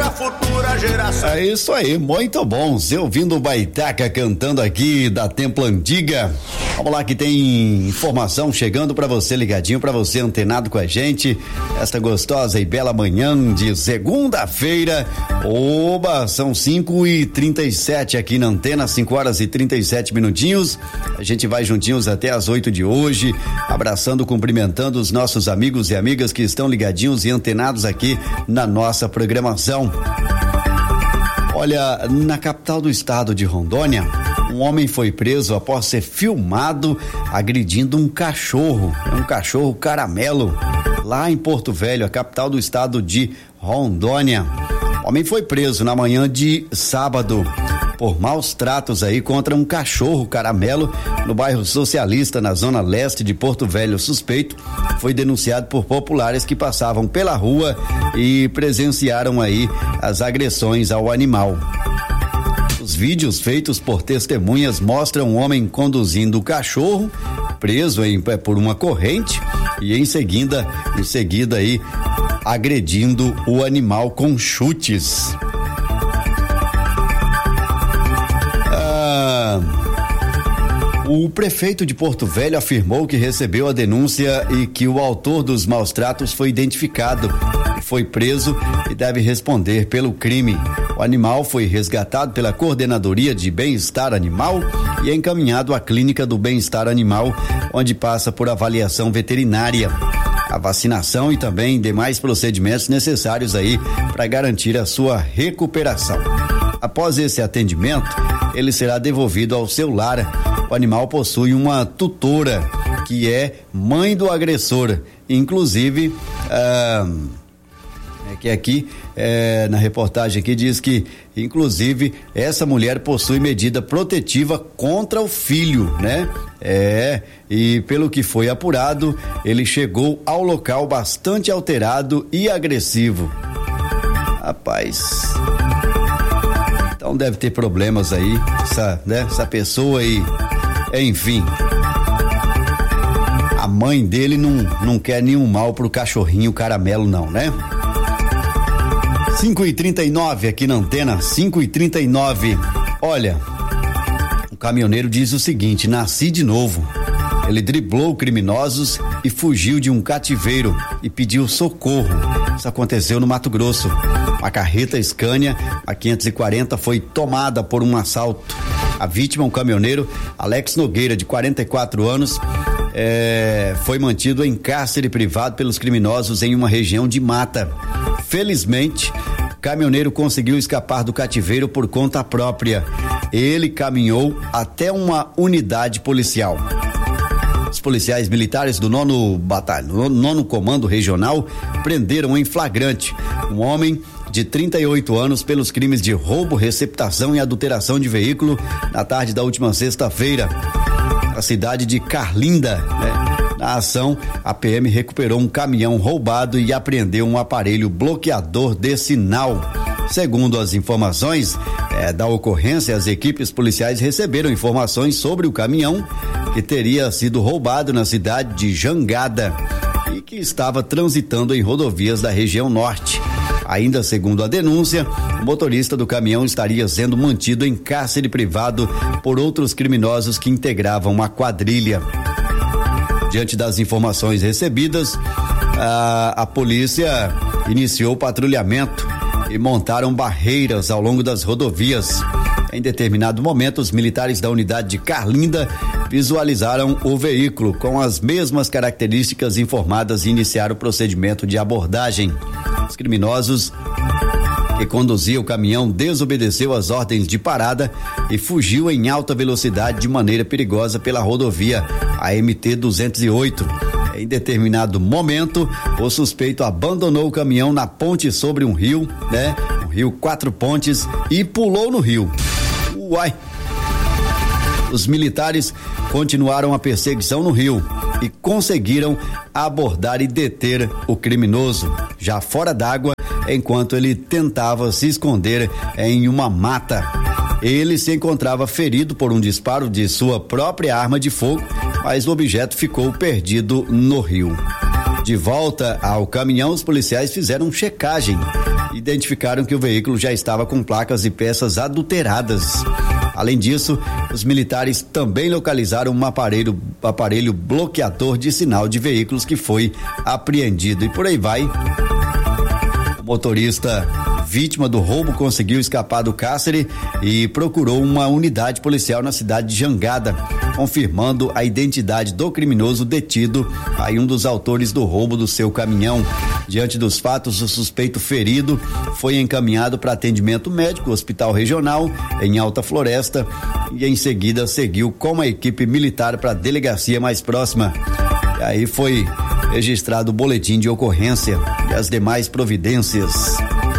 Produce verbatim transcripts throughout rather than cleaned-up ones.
pra futura geração. É isso aí, muito bom. Você ouvindo o Baitaca cantando aqui da Templo Antiga. Vamos lá que tem informação chegando pra você ligadinho, pra você antenado com a gente. Esta gostosa e bela manhã de segunda-feira. Oba, são cinco e trinta e sete aqui na antena, cinco horas e trinta e sete minutinhos. A gente vai juntinhos até as oito de hoje, abraçando, cumprimentando os nossos amigos e amigas que estão ligadinhos e antenados aqui na nossa programação. Olha, na capital do estado de Rondônia, um homem foi preso após ser filmado agredindo um cachorro, um cachorro caramelo, lá em Porto Velho, a capital do estado de Rondônia. O homem foi preso na manhã de sábado por maus tratos aí contra um cachorro caramelo no bairro Socialista, na zona leste de Porto Velho. O suspeito foi denunciado por populares que passavam pela rua e presenciaram aí as agressões ao animal. Os vídeos feitos por testemunhas mostram um homem conduzindo o cachorro preso em, por uma corrente e em seguida, em seguida aí agredindo o animal com chutes. O prefeito de Porto Velho afirmou que recebeu a denúncia e que o autor dos maus tratos foi identificado, foi preso e deve responder pelo crime. O animal foi resgatado pela Coordenadoria de Bem-Estar Animal e é encaminhado à Clínica do Bem-Estar Animal, onde passa por avaliação veterinária, a vacinação e também demais procedimentos necessários aí para garantir a sua recuperação. Após esse atendimento, ele será devolvido ao seu lar. O animal possui uma tutora que é mãe do agressor, inclusive ah, é que aqui é, na reportagem aqui diz que inclusive essa mulher possui medida protetiva contra o filho, né? É, e pelo que foi apurado, ele chegou ao local bastante alterado e agressivo. Rapaz, então deve ter problemas aí, essa, né? Essa pessoa aí. Enfim, a mãe dele não, não quer nenhum mal pro cachorrinho caramelo não, né? cinco e trinta e nove aqui na antena, cinco e trinta e nove. Olha, o caminhoneiro diz o seguinte: nasci de novo. Ele driblou criminosos e fugiu de um cativeiro e pediu socorro. Isso aconteceu no Mato Grosso. A carreta Scania, a quinhentos e quarenta, foi tomada por um assalto. A vítima, um caminhoneiro, Alex Nogueira, de quarenta e quatro anos, é, foi mantido em cárcere privado pelos criminosos em uma região de mata. Felizmente, o caminhoneiro conseguiu escapar do cativeiro por conta própria. Ele caminhou até uma unidade policial. Os policiais militares do nono batalhão, nono comando regional, prenderam em flagrante um homem de trinta e oito anos pelos crimes de roubo, receptação e adulteração de veículo na tarde da última sexta-feira, na cidade de Carlinda, né? Na ação, a P M recuperou um caminhão roubado e apreendeu um aparelho bloqueador de sinal. Segundo as informações é, da ocorrência, as equipes policiais receberam informações sobre o caminhão que teria sido roubado na cidade de Jangada e que estava transitando em rodovias da região norte. Ainda segundo a denúncia, o motorista do caminhão estaria sendo mantido em cárcere privado por outros criminosos que integravam a quadrilha. Diante das informações recebidas, a, a polícia iniciou o patrulhamento e montaram barreiras ao longo das rodovias. Em determinado momento, os militares da unidade de Carlinda visualizaram o veículo com as mesmas características informadas e iniciaram o procedimento de abordagem. Os criminosos que conduziam o caminhão desobedeceu às ordens de parada e fugiu em alta velocidade de maneira perigosa pela rodovia A M T duzentos e oito. Em determinado momento, o suspeito abandonou o caminhão na ponte sobre um rio, né? Um rio Quatro Pontes, e pulou no rio. Uai! Os militares continuaram a perseguição no rio e conseguiram abordar e deter o criminoso, já fora d'água, enquanto ele tentava se esconder em uma mata. Ele se encontrava ferido por um disparo de sua própria arma de fogo, mas o objeto ficou perdido no rio. De volta ao caminhão, os policiais fizeram checagem identificaram que o veículo já estava com placas e peças adulteradas. Além disso, os militares também localizaram um aparelho, aparelho bloqueador de sinal de veículos que foi apreendido. E por aí vai. O motorista vítima do roubo conseguiu escapar do cárcere e procurou uma unidade policial na cidade de Jangada, confirmando a identidade do criminoso detido, aí um dos autores do roubo do seu caminhão. Diante dos fatos, o suspeito ferido foi encaminhado para atendimento médico, hospital regional em Alta Floresta, e em seguida seguiu com a equipe militar para a delegacia mais próxima. E aí foi registrado o boletim de ocorrência e as demais providências.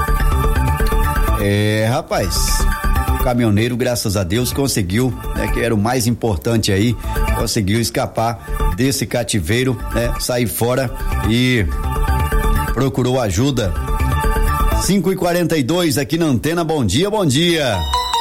É, rapaz, o caminhoneiro, graças a Deus, conseguiu, né, que era o mais importante aí, conseguiu escapar desse cativeiro, né, sair fora e procurou ajuda. cinco e quarenta e dois aqui na Antena. Bom dia, bom dia.